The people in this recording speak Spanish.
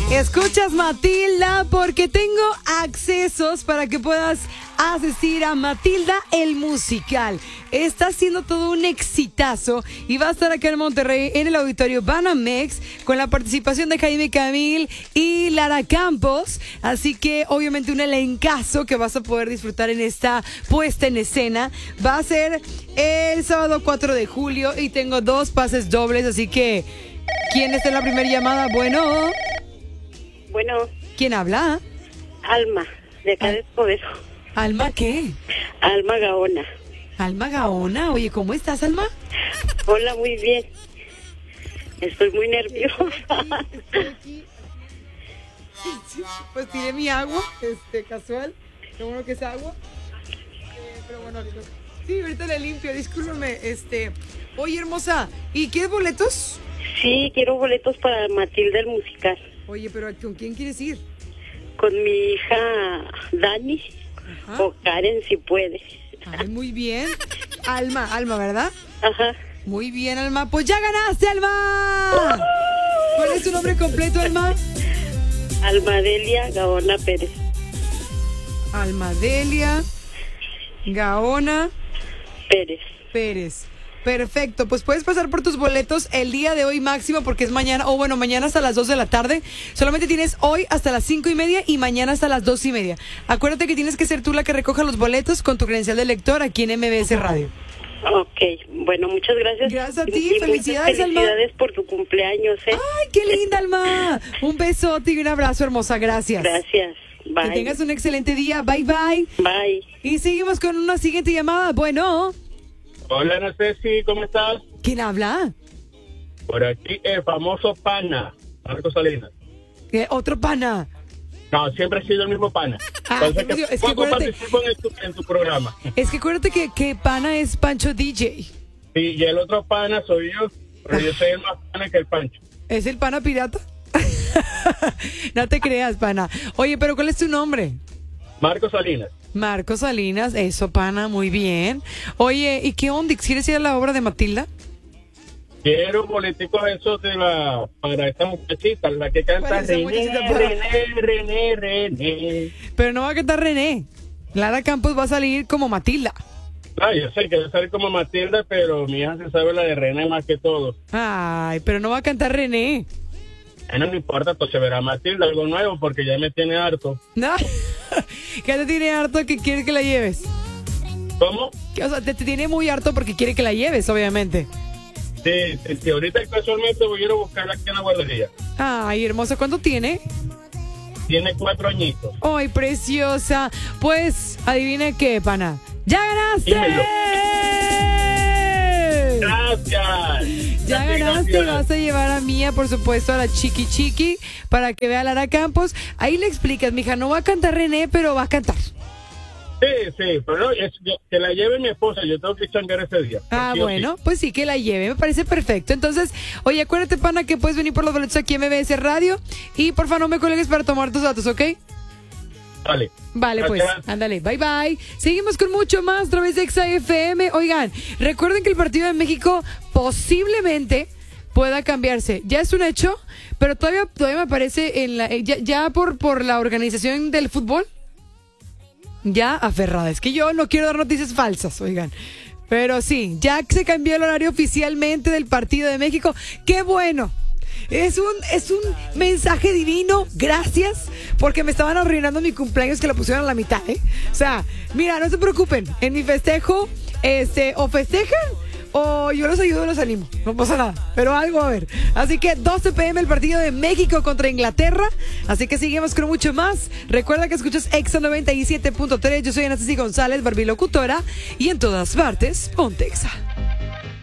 Escuchas Matilda porque tengo accesos para que puedas asistir a Matilda el musical. Está siendo todo un exitazo y va a estar acá en Monterrey en el auditorio Banamex con la participación de Jaime Camil y Lara Campos. Así que obviamente un elencazo que vas a poder disfrutar en esta puesta en escena. Va a ser el sábado 4 de julio y tengo 2 pases dobles, así que ¿quién está en la primera llamada? Bueno, ¿quién habla? Alma, de acá de Escobedo. ¿Alma qué? Alma Gaona. Alma Gaona, oye, ¿cómo estás, Alma? Hola, muy bien. Estoy muy nerviosa. Pues tiré mi agua, casual. Qué bueno que es agua. Pero bueno, sí, ahorita le limpio, discúlpame. Oye, hermosa, ¿y quieres boletos? Sí, quiero boletos para Matilda el musical. Oye, pero ¿con quién quieres ir? Con mi hija Dani. Ajá. O Karen, si puede. Ay, muy bien. Alma, ¿verdad? Ajá. Muy bien, Alma. Pues ya ganaste, Alma. ¿Cuál es tu nombre completo, Alma? Almadelia Gaona Pérez. Almadelia Gaona Pérez. Perfecto, pues puedes pasar por tus boletos el día de hoy máximo porque es mañana, mañana hasta las 2 de la tarde. Solamente tienes hoy hasta las 5:30 y mañana hasta las 2:30. Acuérdate que tienes que ser tú la que recoja los boletos con tu credencial de lector aquí en MBS Radio. Ok, bueno, muchas gracias. Gracias a ti, felicidades, Alma. Felicidades por tu cumpleaños, ¿eh? Ay, qué linda, Alma. Un besote y un abrazo, hermosa, gracias. Gracias, bye. Que tengas un excelente día, bye. Bye. Y seguimos con una siguiente llamada, bueno. Hola, Ana Ceci, ¿cómo estás? ¿Quién habla? Por aquí el famoso pana, Marcos Salinas. ¿Qué? ¿Otro pana? No, siempre ha sido el mismo pana. Entonces, es que acuérdate, participo en tu programa. Es que acuérdate que pana es Pancho DJ. Sí, y el otro pana soy yo, pero yo soy el más pana que el Pancho. ¿Es el pana pirata? No te creas, pana. Oye, pero ¿cuál es tu nombre? Marcos Salinas. Marcos Salinas, eso, pana, muy bien. Oye, ¿y qué onda? ¿Quieres ir a la obra de Matilda? Quiero boleticos esos para esta muchachita, la que canta René. Pero no va a cantar René. Lara Campos va a salir como Matilda. Yo sé que va a salir como Matilda, pero mi hija se sabe la de René más que todo. Ay, pero no va a cantar René. No me importa, pues se verá Matilda, algo nuevo, porque ya me tiene harto. No, ¿qué te tiene harto que quiere que la lleves? ¿Cómo? O sea, te tiene muy harto porque quiere que la lleves, obviamente. Sí, ahorita casualmente voy a ir a buscarla aquí en la guardería. Ay, hermosa, ¿cuánto tiene? Tiene 4 añitos. Ay, preciosa. Pues, adivina qué, pana. ¡Ya ganaste! Dímelo. Gracias. Ya ganaste, gracias. Vas a llevar a Mía, por supuesto, a la Chiqui para que vea a Lara Campos. Ahí le explicas, mija, no va a cantar René, pero va a cantar. Sí, pero no, que la lleve mi esposa, yo tengo que changar ese día. Bueno, pues sí, que la lleve, me parece perfecto. Entonces, oye, acuérdate, pana, que puedes venir por los boletos aquí en MBS Radio y porfa no me cuelgues para tomar tus datos, ¿ok? Vale. Vale, pues, ándale, bye. Seguimos con mucho más a través de XFM. Oigan, recuerden que el partido de México posiblemente pueda cambiarse. Ya es un hecho, pero todavía me parece ya por la organización del fútbol. Ya aferrada. Es que yo no quiero dar noticias falsas, oigan. Pero sí, ya se cambió el horario oficialmente del partido de México. ¡Qué bueno! Es un mensaje divino, gracias, porque me estaban arruinando mi cumpleaños que lo pusieron a la mitad, ¿eh? O sea, mira, no se preocupen, en mi festejo, o festejan, o yo los ayudo, los animo, no pasa nada, pero algo a ver. Así que 12 p.m. el partido de México contra Inglaterra, así que seguimos con mucho más. Recuerda que escuchas Exa 97.3, yo soy Ana Ceci González, barbilocutora, y en todas partes, ponte Exa.